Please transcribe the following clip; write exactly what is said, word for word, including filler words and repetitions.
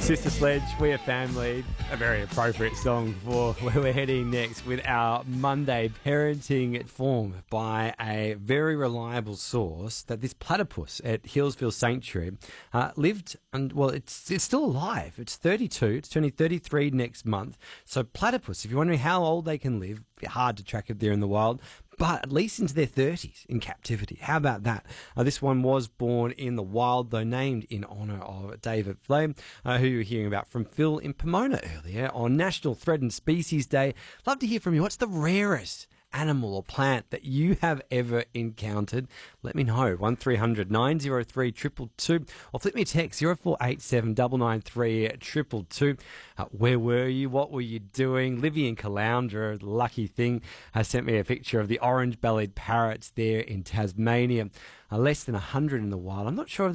Sister Sledge, We Are Family, a very appropriate song for where we're heading next with our Monday parenting informed by a very reliable source that this platypus at Hillsville Sanctuary uh, lived, and well, it's it's still alive. It's thirty-two, it's turning thirty-three next month. So platypus, if you're wondering how old they can live, hard to track if they're in the wild, but at least into their thirties in captivity. How about that? Uh, this one was born in the wild, though named in honour of David Flame, uh, who you were hearing about from Phil in Pomona earlier on National Threatened Species Day. Love to hear from you. What's the rarest animal or plant that you have ever encountered? Let me know. one three hundred nine oh three two two two or flip me a text zero four eight seven nine nine three two two two. Uh, where were you? What were you doing? Livy in Caloundra, lucky thing, has sent me a picture of the orange-bellied parrots there in Tasmania. Uh, less than one hundred in the wild. I'm not sure if